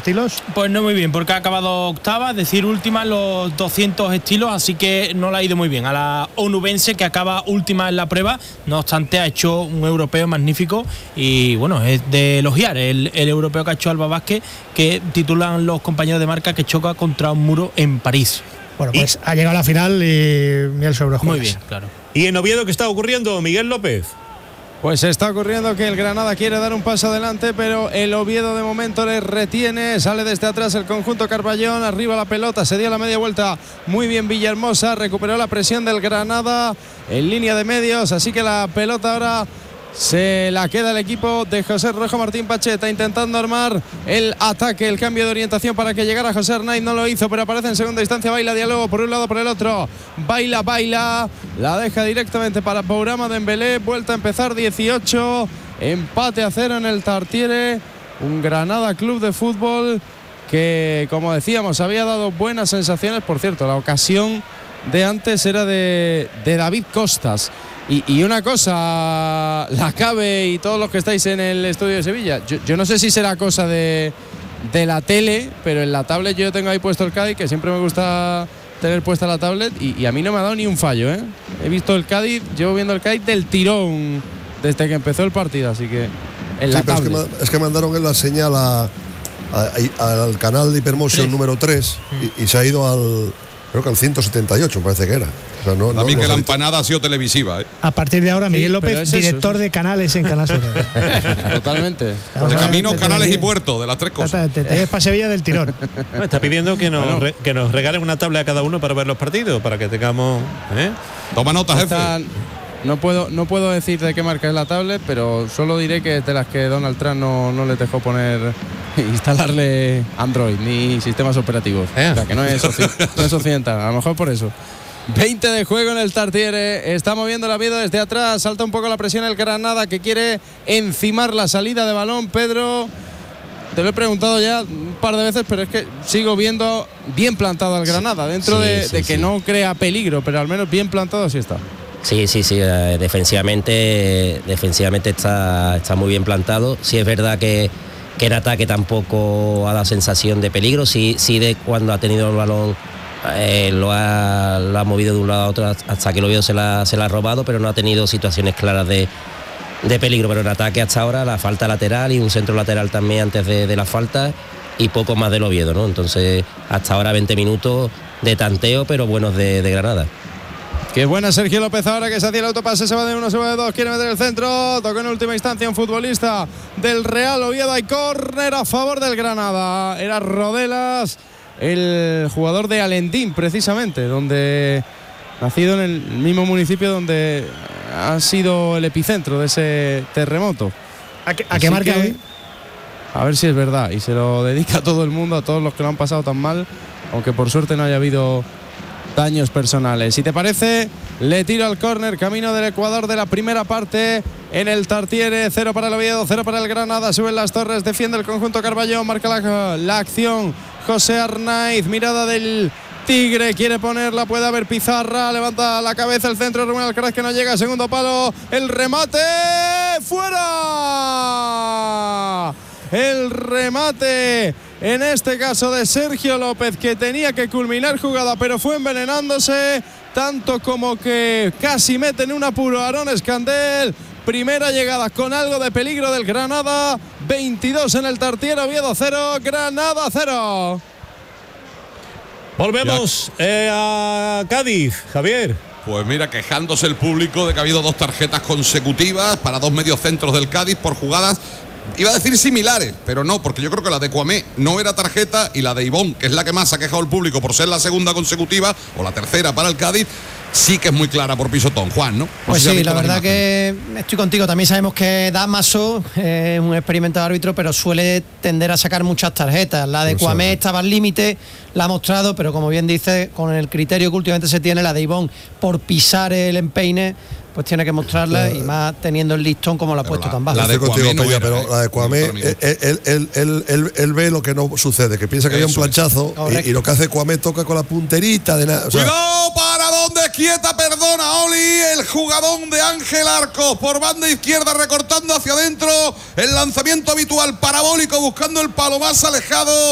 estilos? Pues no muy bien, porque ha acabado octava, es decir, última en los 200 estilos, así que no le ha ido muy bien a la onubense, que acaba última en la prueba. No obstante, ha hecho un europeo magnífico y bueno, es de elogiar el europeo que ha hecho Alba Vázquez, que titulan los compañeros de marca, que choca contra un muro en París. Bueno, pues ha llegado a la final y miel sobre hojuelas. Muy bien, claro. ¿Y en Oviedo qué está ocurriendo, Miguel López? Pues está ocurriendo que el Granada quiere dar un paso adelante, pero el Oviedo de momento le retiene. Sale desde atrás el conjunto Carballón, arriba la pelota, se dio la media vuelta muy bien Villahermosa, recuperó la presión del Granada en línea de medios, así que la pelota ahora se la queda el equipo de José Rojo Martín Pacheta, intentando armar el ataque, el cambio de orientación para que llegara José Arnaiz. No lo hizo, pero aparece en segunda instancia. Baila diálogo por un lado, por el otro. Baila, la deja directamente para Bourama Dembélé. Vuelta a empezar 18, empate a 0 en el Tartiere. Un Granada Club de Fútbol que, como decíamos, había dado buenas sensaciones. Por cierto, la ocasión de antes era de David Costas. Y una cosa, la Cabe y todos los que estáis en el estudio de Sevilla, yo no sé si será cosa de la tele, pero en la tablet yo tengo ahí puesto el Cádiz, que siempre me gusta tener puesta la tablet, y a mí no me ha dado ni un fallo, ¿eh? He visto el Cádiz, llevo viendo el Cádiz del tirón desde que empezó el partido, así que en la tablet. Es que mandaron en la señal al canal de Hypermotion número 3 y se ha ido creo que al 178 parece que era. O sea, a mí que la empanada ha sido televisiva, ¿eh? A partir de ahora, Miguel López, director de canales en Canal Sur. Totalmente. De caminos, canales y puertos, de las tres cosas. Te es para Sevilla del tirón. Está pidiendo que nos regalen una tablet a cada uno para ver los partidos, para que tengamos... Toma nota, jefe. No puedo decir de qué marca es la tablet, pero solo diré que es de las que Donald Trump no le dejó instalarle Android ni sistemas operativos. O sea, que no es occidental, a lo mejor por eso. 20 de juego en el Tartiere, está moviendo la vida desde atrás, salta un poco la presión el Granada, que quiere encimar la salida de balón. Pedro, te lo he preguntado ya un par de veces, pero es que sigo viendo bien plantado al Granada, dentro de que no crea peligro, pero al menos bien plantado sí está. Sí, defensivamente está muy bien plantado. Sí es verdad que en ataque tampoco ha dado sensación de peligro, sí de cuando ha tenido el balón lo ha movido de un lado a otro hasta que el Oviedo se la ha robado, pero no ha tenido situaciones claras de peligro. Pero en ataque hasta ahora la falta lateral y un centro lateral también antes de la falta y poco más del Oviedo, ¿no? Entonces hasta ahora 20 minutos de tanteo, pero buenos de Granada. Qué buena Sergio López ahora, que se hacía el autopase, se va de uno, se va de dos, quiere meter el centro, tocó en última instancia un futbolista del Real Oviedo, y córner a favor del Granada. Era Rodelas, el jugador de Alendín, precisamente, donde nacido en el mismo municipio donde ha sido el epicentro de ese terremoto. ¿A qué marca hoy? A ver si es verdad, y se lo dedica a todo el mundo, a todos los que lo han pasado tan mal, aunque por suerte no haya habido daños personales. Si te parece, le tiro al córner, camino del Ecuador de la primera parte en el Tartiere. 0 para el Oviedo, 0 para el Granada. Suben las torres, defiende el conjunto Carballón, marca la acción José Arnaiz, mirada del Tigre, quiere ponerla, puede haber pizarra, levanta la cabeza el centro, Rubén Alcaraz, que no llega, segundo palo, el remate, fuera. El remate, en este caso de Sergio López, que tenía que culminar jugada, pero fue envenenándose, tanto como que casi mete en un apuro a Aarón Escandel. Primera llegada con algo de peligro del Granada. 22 en el Tartiere, Oviedo 0, Granada 0. Volvemos a Cádiz, Javier. Pues mira, quejándose el público de que ha habido 2 tarjetas consecutivas para 2 mediocentros del Cádiz por jugadas, iba a decir similares, pero no, porque yo creo que la de Cuamé no era tarjeta, y la de Ibón, que es la que más ha quejado el público por ser la segunda consecutiva o la tercera para el Cádiz, sí que es muy clara por pisotón. Juan, ¿no? Pues sí, la verdad que estoy contigo. También sabemos que Damaso es un experimentado árbitro, pero suele tender a sacar muchas tarjetas. La de Cuamé estaba al límite, la ha mostrado, pero como bien dice, con el criterio que últimamente se tiene, la de Ibón por pisar el empeine, pues tiene que mostrarla, y más teniendo el listón como lo ha puesto tan bajo. La de Cuamé no era, pero la de Cuamé, él ve lo que no sucede, que piensa que había un planchazo, y lo que hace Cuamé toca con la punterita de nada. Cuidado, para donde quieta, perdona, Oli, el jugadón de Ángel Arcos por banda izquierda, recortando hacia adentro, el lanzamiento habitual parabólico buscando el palo más alejado.